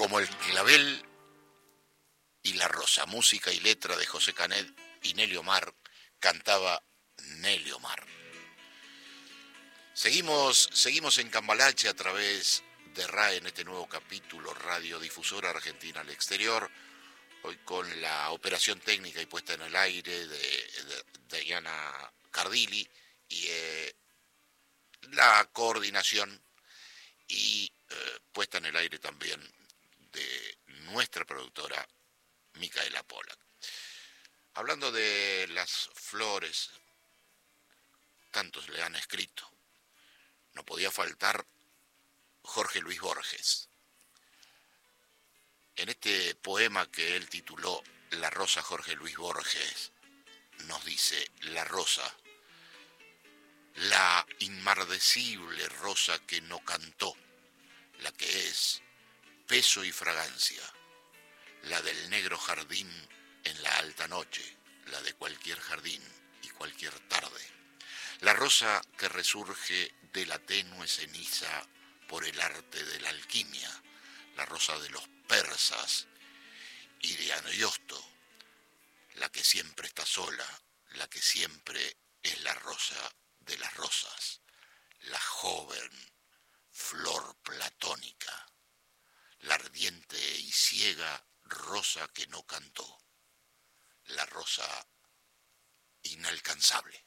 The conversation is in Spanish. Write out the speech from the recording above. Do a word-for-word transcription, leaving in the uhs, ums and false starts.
como el clavel y la rosa, música y letra de José Canet y Nelly Omar, cantaba Nelly Omar. Seguimos, seguimos en Cambalache a través de R A E en este nuevo capítulo, Radiodifusora Argentina al Exterior, hoy con la operación técnica y puesta en el aire de, de, de Diana Cardilli y eh, la coordinación y eh, puesta en el aire también de nuestra productora Micaela Pollack. Hablando de las flores, tantos le han escrito, no podía faltar Jorge Luis Borges. En este poema que él tituló La Rosa, Jorge Luis Borges nos dice: la rosa, la inmardecible rosa que no cantó, la que es peso y fragancia, la del negro jardín en la alta noche, la de cualquier jardín y cualquier tarde, la rosa que resurge de la tenue ceniza por el arte de la alquimia, la rosa de los persas y de Ariosto, la que siempre está sola, la que siempre es la rosa de las rosas, la joven flor platónica, la ardiente y ciega rosa que no cantó, la rosa inalcanzable.